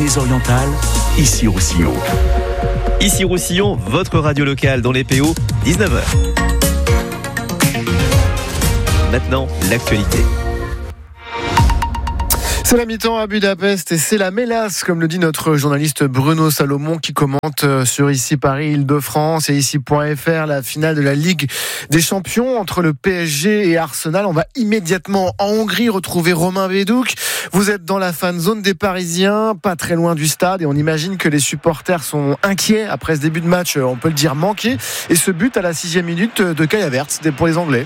Pyrénées-Orientales, Issy-Roussillon. Issy-Roussillon, votre radio locale dans les PO, 19h. Maintenant, l'actualité. C'est la mi-temps à Budapest et c'est la mélasse, comme le dit notre journaliste Bruno Salomon qui commente sur Ici Paris, Île-de-France et Ici.fr la finale de la Ligue des Champions entre le PSG et Arsenal. On va immédiatement en Hongrie retrouver Romain Bédouc. Vous êtes dans la fan zone des Parisiens, pas très loin du stade et on imagine que les supporters sont inquiets après ce début de match, on peut le dire manqué. Et ce but à la 6e minute de Kai Havertz, c'était pour les Anglais.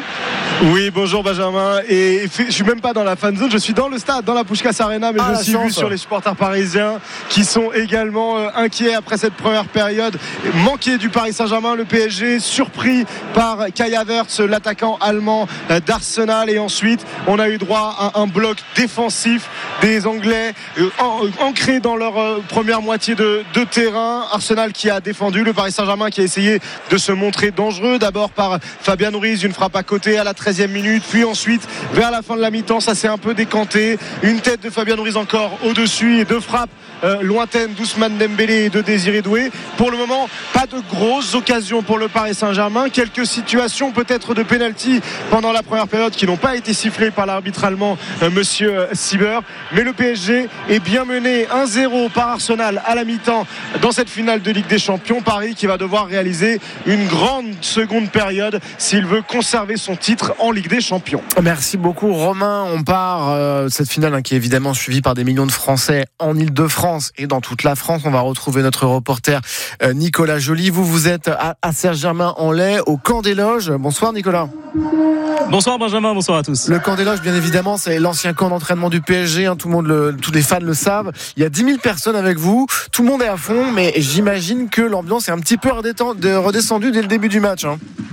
Oui, bonjour Benjamin. Et je suis même pas dans la fan zone, je suis dans le stade, dans la Puskás Arena, mais je suis vu sur les supporters parisiens qui sont également inquiets après cette première période manquée du Paris Saint-Germain. Le PSG surpris par Kai Havertz, l'attaquant allemand d'Arsenal, et ensuite on a eu droit à un bloc défensif des Anglais ancré dans leur première moitié de terrain. Arsenal qui a défendu, le Paris Saint-Germain qui a essayé de se montrer dangereux, d'abord par Fabian Ruiz, une frappe à côté à la 13e minute, puis ensuite vers la fin de la mi-temps ça s'est un peu décanté, une tête de Fabian Ruiz encore au-dessus et deux frappes lointaines d'Ousmane Dembélé et de Désiré Doué. Pour le moment, pas de grosses occasions pour le Paris Saint-Germain, quelques situations peut-être de pénalty pendant la première période qui n'ont pas été sifflées par l'arbitre allemand monsieur Sieber, mais le PSG est bien mené 1-0 par Arsenal à la mi-temps dans cette finale de Ligue des Champions. Paris qui va devoir réaliser une grande seconde période s'il veut conserver son titre en Ligue des Champions. Merci beaucoup Romain. On part cette finale qui est évidemment suivie par des millions de Français en Île-de-France et dans toute la France. On va retrouver notre reporter Nicolas Joly. Vous êtes à Saint-Germain-en-Laye au Camp des Loges. Bonsoir Nicolas. Bonsoir Benjamin, bonsoir à tous. Le Camp des Loges, bien évidemment, c'est l'ancien camp d'entraînement du PSG, tous les fans le savent. Il y a 10 000 personnes avec vous, tout le monde est à fond, mais j'imagine que l'ambiance est un petit peu redescendue dès le début du match.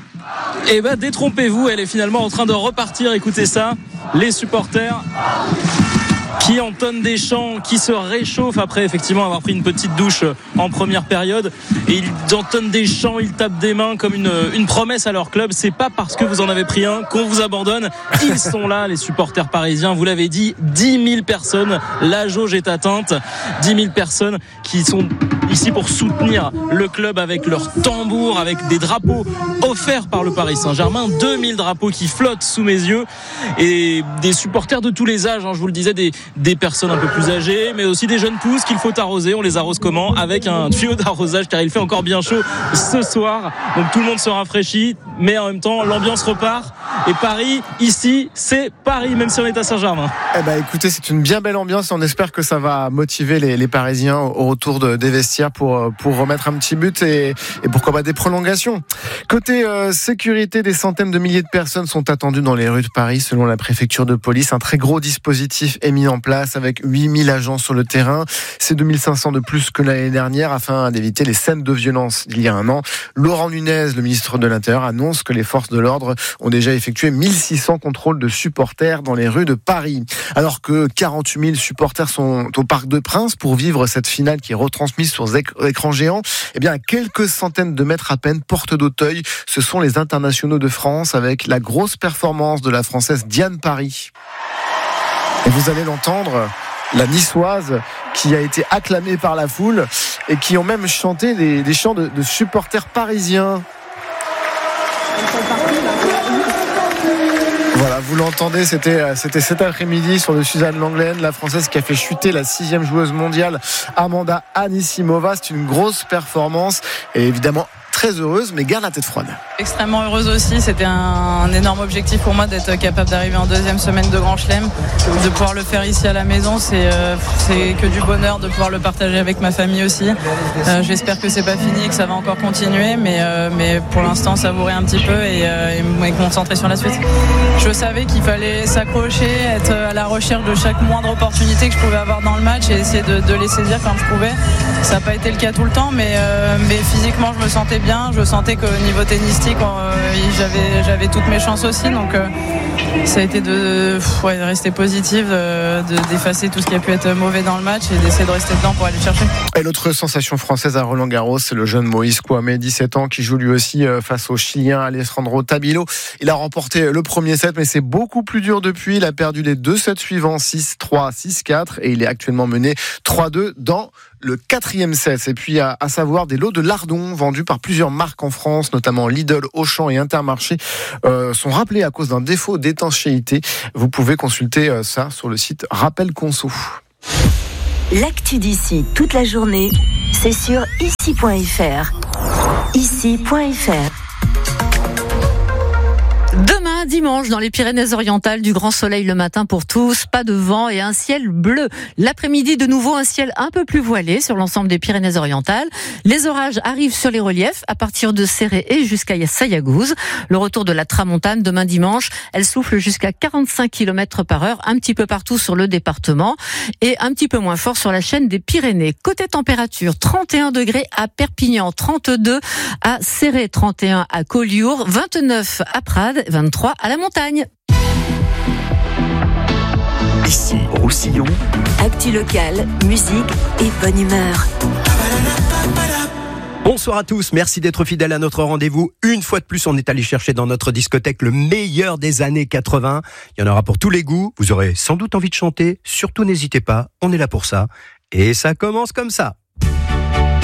Eh ben, détrompez-vous, elle est finalement en train de repartir. Écoutez ça, les supporters qui entonnent des chants, qui se réchauffent après effectivement avoir pris une petite douche en première période, et ils entonnent des chants, ils tapent des mains comme une promesse à leur club. C'est pas parce que vous en avez pris un qu'on vous abandonne. Ils sont là, les supporters parisiens, vous l'avez dit, 10 000 personnes, la jauge est atteinte, 10 000 personnes qui sont ici pour soutenir le club avec leurs tambours, avec des drapeaux offerts par le Paris Saint-Germain, 2000 drapeaux qui flottent sous mes yeux, et des supporters de tous les âges, je vous le disais, des personnes un peu plus âgées, mais aussi des jeunes pousses qu'il faut arroser. On les arrose comment ? Avec un tuyau d'arrosage, car il fait encore bien chaud ce soir, donc tout le monde se rafraîchit, mais en même temps l'ambiance repart, et Paris ici c'est Paris, même si on est à Saint-Germain. Écoutez, c'est une bien belle ambiance, on espère que ça va motiver les Parisiens au retour des vestiaires pour remettre un petit but et pourquoi pas des prolongations. Côté sécurité, des centaines de milliers de personnes sont attendues dans les rues de Paris selon la préfecture de police. Un très gros dispositif est mis en place avec 8000 agents sur le terrain. C'est 2500 de plus que l'année dernière afin d'éviter les scènes de violence d'il y a un an. Laurent Nunez, le ministre de l'Intérieur, annonce que les forces de l'ordre ont déjà effectué 1600 contrôles de supporters dans les rues de Paris. Alors que 48 000 supporters sont au Parc des Princes pour vivre cette finale qui est retransmise sur écran géant, à quelques centaines de mètres à peine, porte d'Auteuil, ce sont les internationaux de France avec la grosse performance de la Française Diane Paris. Et vous allez l'entendre, la niçoise qui a été acclamée par la foule et qui ont même chanté des chants de supporters parisiens. Voilà, vous l'entendez, c'était cet après-midi sur le Suzanne Lenglen, la Française qui a fait chuter la 6e joueuse mondiale Amanda Anisimova. C'est une grosse performance et évidemment très heureuse, mais garde la tête froide. Extrêmement heureuse aussi, c'était un énorme objectif pour moi d'être capable d'arriver en 2e semaine de Grand Chelem, de pouvoir le faire ici à la maison, c'est que du bonheur de pouvoir le partager avec ma famille aussi. J'espère que c'est pas fini, que ça va encore continuer, mais pour l'instant savourer un petit peu et me concentrer sur la suite. Je savais qu'il fallait s'accrocher, être à la recherche de chaque moindre opportunité que je pouvais avoir dans le match et essayer de les saisir quand je pouvais. Ça n'a pas été le cas tout le temps, mais physiquement je me sentais bien. bien. Je sentais qu'au niveau tennistique, j'avais toutes mes chances aussi. Donc ça a été de rester positive, d'effacer tout ce qui a pu être mauvais dans le match et d'essayer de rester dedans pour aller le chercher. Et l'autre sensation française à Roland-Garros, c'est le jeune Moïse Kouamé, 17 ans, qui joue lui aussi face au Chilien Alessandro Tabilo. Il a remporté le premier set, mais c'est beaucoup plus dur depuis. Il a perdu les 2 sets suivants, 6-3, 6-4, et il est actuellement mené 3-2 dans le 4e set. Et puis à savoir des lots de lardons vendus par plusieurs marques en France, notamment Lidl, Auchan et Intermarché, sont rappelés à cause d'un défaut d'étanchéité. Vous pouvez consulter ça sur le site Rappel Conso. L'actu d'ici toute la journée, c'est sur ici.fr. Ici.fr. Demain, dimanche, dans les Pyrénées-Orientales, du grand soleil le matin pour tous, pas de vent et un ciel bleu. L'après-midi, de nouveau, un ciel un peu plus voilé sur l'ensemble des Pyrénées-Orientales. Les orages arrivent sur les reliefs à partir de Céré et jusqu'à Sayagouz. Le retour de la tramontane demain dimanche, elle souffle jusqu'à 45 km/h, un petit peu partout sur le département et un petit peu moins fort sur la chaîne des Pyrénées. Côté température, 31 degrés à Perpignan, 32 à Céré, 31 à Collioure, 29 à Prades, 23 à la montagne. Ici, Roussillon. Actu locale, musique et bonne humeur. Bonsoir à tous, merci d'être fidèles à notre rendez-vous. Une fois de plus, on est allé chercher dans notre discothèque le meilleur des années 80. Il y en aura pour tous les goûts, vous aurez sans doute envie de chanter. Surtout n'hésitez pas, on est là pour ça. Et ça commence comme ça.